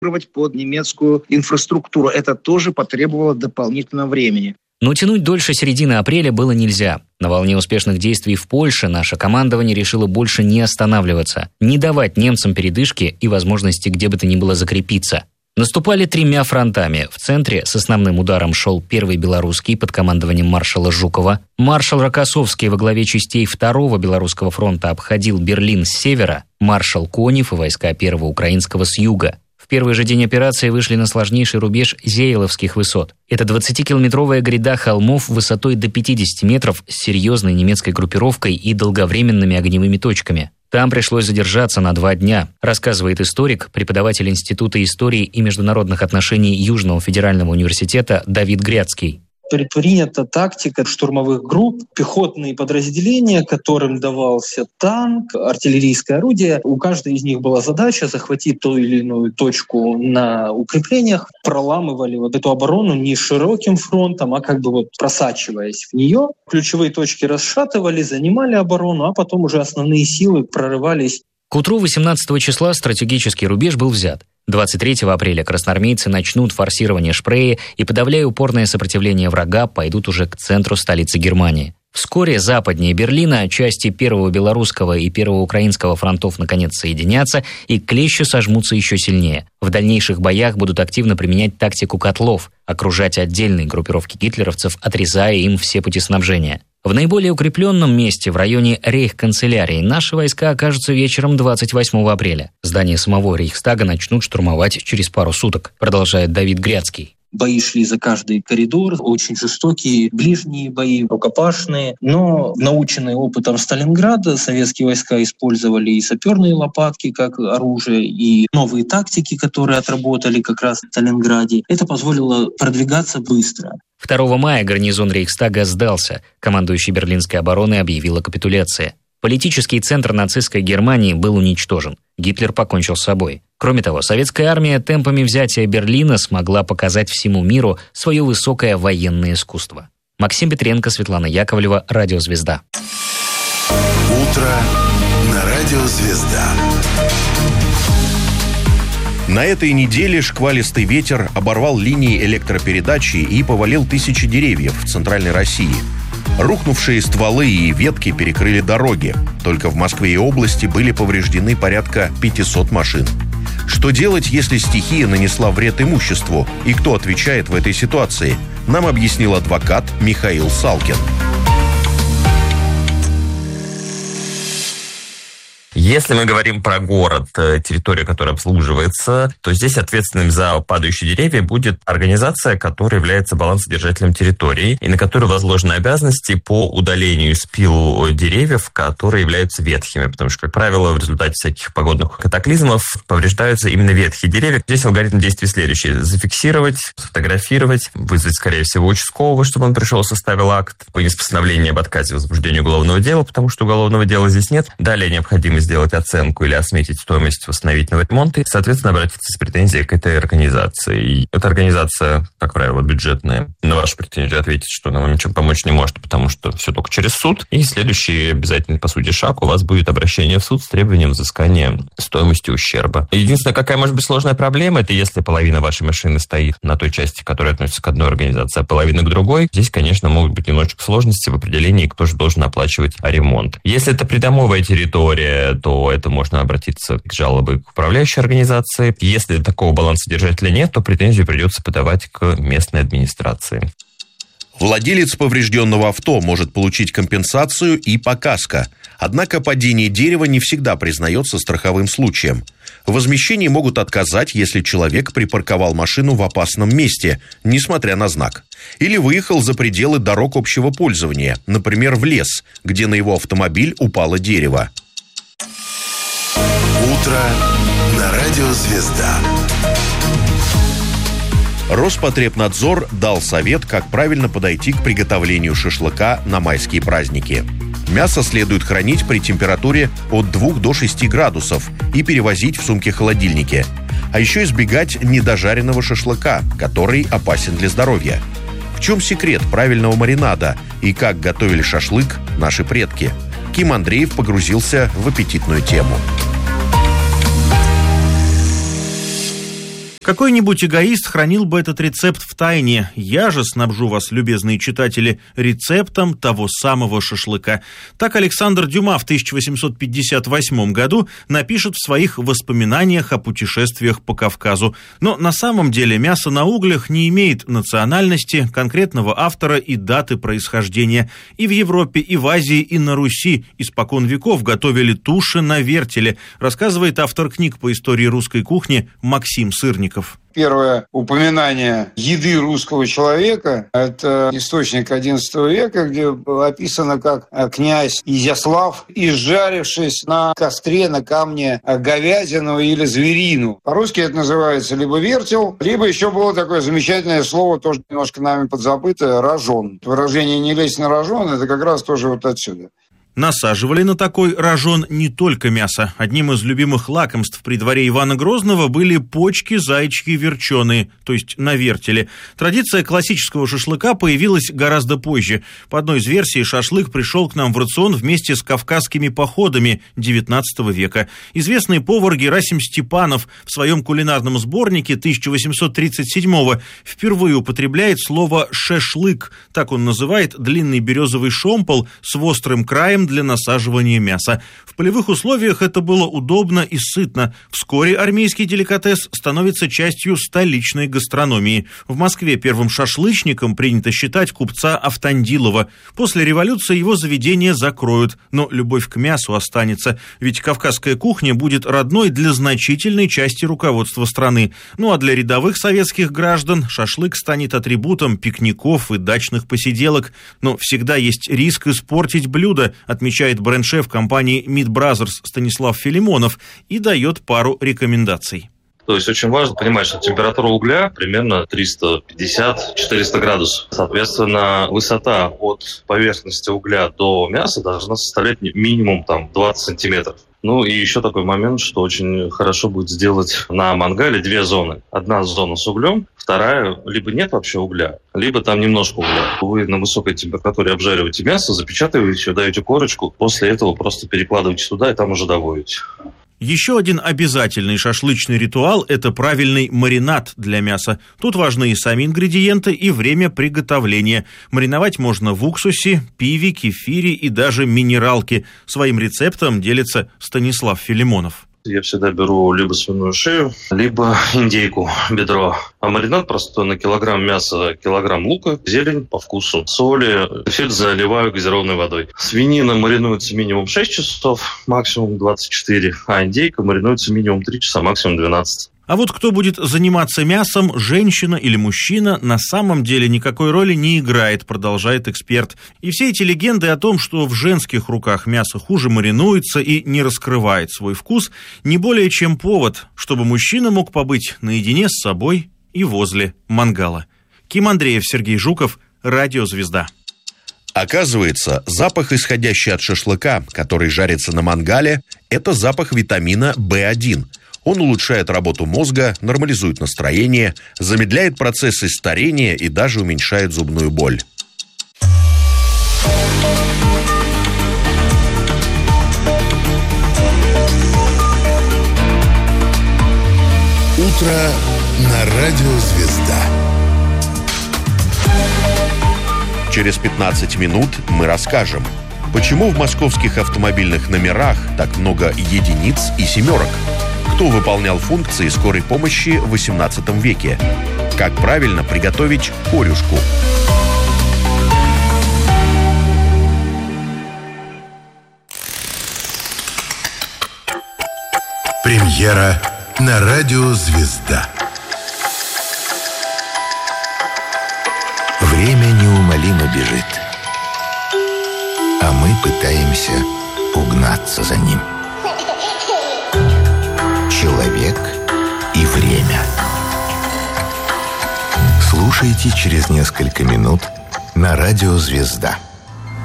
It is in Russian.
под немецкую инфраструктуру. Это тоже потребовало дополнительного времени. Но тянуть дольше середины апреля было нельзя. На волне успешных действий в Польше наше командование решило больше не останавливаться, не давать немцам передышки и возможности где бы то ни было закрепиться. Наступали 3 фронтами. В центре с основным ударом шел Первый Белорусский под командованием маршала Жукова. Маршал Рокоссовский во главе частей Второго Белорусского фронта обходил Берлин с севера, маршал Конев и войска Первого Украинского с юга. В первый же день операции вышли на сложнейший рубеж Зееловских высот. Это 20-километровая гряда холмов высотой до 50 метров с серьезной немецкой группировкой и долговременными огневыми точками. Там пришлось задержаться на 2 дня, рассказывает историк, преподаватель Института истории и международных отношений Южного федерального университета Давид Грядский. Предпринята тактика штурмовых групп, пехотные подразделения, которым давался танк, артиллерийское орудие. У каждой из них была задача захватить ту или иную точку на укреплениях. Проламывали эту оборону не широким фронтом, а просачиваясь в нее. Ключевые точки расшатывали, занимали оборону, а потом уже основные силы прорывались. К утру 18 числа стратегический рубеж был взят. 23 апреля красноармейцы начнут форсирование Шпрее и, подавляя упорное сопротивление врага, пойдут уже к центру столицы Германии. Вскоре западнее Берлина части Первого Белорусского и Первого Украинского фронтов наконец соединятся и к клещу сожмутся еще сильнее. В дальнейших боях будут активно применять тактику котлов, окружать отдельные группировки гитлеровцев, отрезая им все пути снабжения. В наиболее укрепленном месте, в районе рейхканцелярии, наши войска окажутся вечером 28 апреля. Здание самого Рейхстага начнут штурмовать через пару суток, продолжает Давид Грядский. Бои шли за каждый коридор, очень жестокие, ближние бои, рукопашные. Но, наученные опытом Сталинграда, советские войска использовали и саперные лопатки как оружие, и новые тактики, которые отработали как раз в Сталинграде. Это позволило продвигаться быстро. 2 мая гарнизон Рейхстага сдался. Командующий Берлинской обороной объявил о капитуляции. Политический центр нацистской Германии был уничтожен. Гитлер покончил с собой. Кроме того, советская армия темпами взятия Берлина смогла показать всему миру свое высокое военное искусство. Максим Петренко, Светлана Яковлева, Радио Звезда. Утро на Радио Звезда. На этой неделе шквалистый ветер оборвал линии электропередачи и повалил тысячи деревьев в центральной России. Рухнувшие стволы и ветки перекрыли дороги. Только в Москве и области были повреждены порядка 500 машин. Что делать, если стихия нанесла вред имуществу? И кто отвечает в этой ситуации? Нам объяснил адвокат Михаил Салкин. Если мы говорим про город, территория, которая обслуживается, то здесь ответственным за падающие деревья будет организация, которая является балансодержателем территории, и на которую возложены обязанности по удалению из пилу деревьев, которые являются ветхими, потому что, как правило, в результате всяких погодных катаклизмов повреждаются именно ветхие деревья. Здесь алгоритм действий следующий: зафиксировать, сфотографировать, вызвать, скорее всего, участкового, чтобы он пришел, составил акт, вынес постановление об отказе в возбуждении уголовного дела, потому что уголовного дела здесь нет. Далее необходимо сделать оценку или отметить стоимость восстановительного ремонта и, соответственно, обратиться с претензией к этой организации. И эта организация, как правило, бюджетная, на вашу претензию ответит, что она вам ничем помочь не может, потому что все только через суд. И следующий обязательный, по сути, шаг: у вас будет обращение в суд с требованием взыскания стоимости ущерба. Единственное, какая может быть сложная проблема, это если половина вашей машины стоит на той части, которая относится к одной организации, а половина к другой. Здесь, конечно, могут быть немножечко сложности в определении, кто же должен оплачивать ремонт. Если это придомовая территория, то это можно обратиться к жалобе к управляющей организации. Если такого балансодержателя нет, то претензию придется подавать к местной администрации. Владелец поврежденного авто может получить компенсацию и по каско. Однако падение дерева не всегда признается страховым случаем. В возмещении могут отказать, если человек припарковал машину в опасном месте, несмотря на знак. Или выехал за пределы дорог общего пользования, например, в лес, где на его автомобиль упало дерево. Утро на Радио Звезда. Роспотребнадзор дал совет, как правильно подойти к приготовлению шашлыка на майские праздники. Мясо следует хранить при температуре от 2 до 6 градусов и перевозить в сумке-холодильнике. А еще избегать недожаренного шашлыка, который опасен для здоровья. В чем секрет правильного маринада и как готовили шашлык наши предки? Ким Андреев погрузился в аппетитную тему. Какой-нибудь эгоист хранил бы этот рецепт в тайне. Я же снабжу вас, любезные читатели, рецептом того самого шашлыка. Так Александр Дюма в 1858 году напишет в своих воспоминаниях о путешествиях по Кавказу. Но на самом деле мясо на углях не имеет национальности, конкретного автора и даты происхождения. И в Европе, и в Азии, и на Руси испокон веков готовили туши на вертеле, рассказывает автор книг по истории русской кухни Максим Сырников. Первое упоминание еды русского человека – это источник XI века, где описано, как князь Изяслав, изжарившись на костре, на камне говядину или зверину. По-русски это называется либо вертел, либо еще было такое замечательное слово, тоже немножко нами подзабытое – рожон. Выражение «не лезть на рожон» – это как раз тоже вот отсюда. Насаживали на такой рожон не только мясо. Одним из любимых лакомств при дворе Ивана Грозного были почки заячьи верченые, то есть на вертеле. Традиция классического шашлыка появилась гораздо позже. По одной из версий, шашлык пришел к нам в рацион вместе с кавказскими походами XIX века. Известный повар Герасим Степанов в своем кулинарном сборнике 1837-го впервые употребляет слово «шешлык». Так он называет длинный березовый шомпол с острым краем для насаживания мяса. В полевых условиях это было удобно и сытно. Вскоре армейский деликатес становится частью столичной гастрономии. В Москве первым шашлычником принято считать купца Автандилова. После революции его заведение закроют, но любовь к мясу останется, ведь кавказская кухня будет родной для значительной части руководства страны. Ну а для рядовых советских граждан шашлык станет атрибутом пикников и дачных посиделок. Но всегда есть риск испортить блюдо, отмечает бренд-шеф компании Meat Brothers Станислав Филимонов и дает пару рекомендаций. То есть очень важно понимать, что температура угля примерно 350-400 градусов. Соответственно, высота от поверхности угля до мяса должна составлять минимум 20 сантиметров. Ну и еще такой момент, что очень хорошо будет сделать на мангале две зоны. Одна зона с углем, вторая либо нет вообще угля, либо там немножко угля. Вы на высокой температуре обжариваете мясо, запечатываете, даете корочку, после этого просто перекладываете туда и там уже доводите. Еще один обязательный шашлычный ритуал – это правильный маринад для мяса. Тут важны и сами ингредиенты, и время приготовления. Мариновать можно в уксусе, пиве, кефире и даже минералке. Своим рецептом делится Станислав Филимонов. Я всегда беру либо свиную шею, либо индейку, бедро. А маринад простой: на килограмм мяса килограмм лука, зелень по вкусу, соли. Все это заливаю газированной водой. Свинина маринуется минимум 6 часов, максимум 24, а индейка маринуется минимум 3 часа, максимум 12. А вот кто будет заниматься мясом, женщина или мужчина, на самом деле никакой роли не играет, продолжает эксперт. И все эти легенды о том, что в женских руках мясо хуже маринуется и не раскрывает свой вкус, не более чем повод, чтобы мужчина мог побыть наедине с собой и возле мангала. Ким Андреев, Сергей Жуков, Радио Звезда. Оказывается, запах, исходящий от шашлыка, который жарится на мангале, это запах витамина В1. Он улучшает работу мозга, нормализует настроение, замедляет процессы старения и даже уменьшает зубную боль. Утро на Радио Звезда. Через 15 минут мы расскажем, почему в московских автомобильных номерах так много единиц и семерок. Кто выполнял функции скорой помощи в XVIII веке? Как правильно приготовить корюшку? Премьера на Радио Звезда. Время неумолимо бежит, а мы пытаемся угнаться за ним. Человек и время. Слушайте через несколько минут на Радио Звезда.